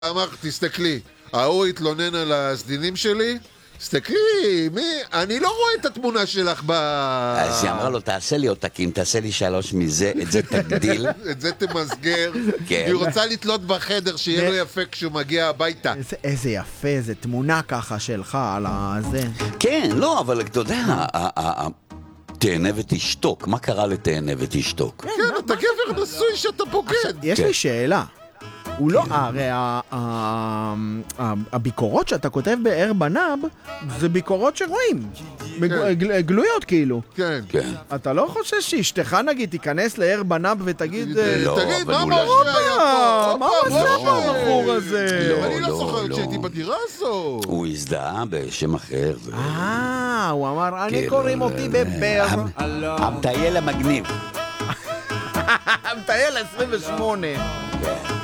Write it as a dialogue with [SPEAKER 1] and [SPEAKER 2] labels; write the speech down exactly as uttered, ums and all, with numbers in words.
[SPEAKER 1] אמר, תסתכלי, ההוא התלונן על הסדינים שלי, תסתכלי, מי? אני לא רואה את התמונה שלך ב...
[SPEAKER 2] אז היא אמרה לו, תעשה לי עותקים, תעשה לי שלוש מזה, את זה תגדיל.
[SPEAKER 1] את זה תמסגר.
[SPEAKER 2] כן.
[SPEAKER 1] היא רוצה לתלות בחדר, שיהיה לו יפה כשהוא מגיע הביתה.
[SPEAKER 3] איזה, איזה יפה, איזה תמונה ככה שלך על הזה.
[SPEAKER 2] כן, לא, אבל אתה יודע, ה- ה- ה- תהנה ותשתוק, מה קרה לתהנה ותשתוק?
[SPEAKER 1] כן, אתה גבר נשוי שאתה בוגד.
[SPEAKER 3] יש
[SPEAKER 2] כן.
[SPEAKER 3] לי שאלה. הוא לא, הרי ה- ה- ה- הביקורות שאתה כותב באר בנב זה ביקורות שרואים, בג- גל- גלויות כאילו.
[SPEAKER 1] כן.
[SPEAKER 2] כן.
[SPEAKER 3] אתה לא חושש שאשתך נגיד תיכנס לאר בנב ותגיד אה,
[SPEAKER 2] לא,
[SPEAKER 1] תגיד,
[SPEAKER 2] אבל
[SPEAKER 1] מה
[SPEAKER 2] אולי-
[SPEAKER 1] משה היה פה?
[SPEAKER 3] מה הוא עשה
[SPEAKER 2] לא,
[SPEAKER 3] פה הבחור הזה?
[SPEAKER 2] לא.
[SPEAKER 1] אני לא זוכר
[SPEAKER 2] לא.
[SPEAKER 1] כשהייתי בדירה הזו.
[SPEAKER 2] הוא הזדהה בשם אחר. ו-
[SPEAKER 3] אה, הוא אמר, אני
[SPEAKER 2] כן,
[SPEAKER 3] קוראים
[SPEAKER 2] אה,
[SPEAKER 3] אותי בבר.
[SPEAKER 2] המ- המטייל המגניב.
[SPEAKER 3] מטייל עשרים ושמונה.
[SPEAKER 2] כן.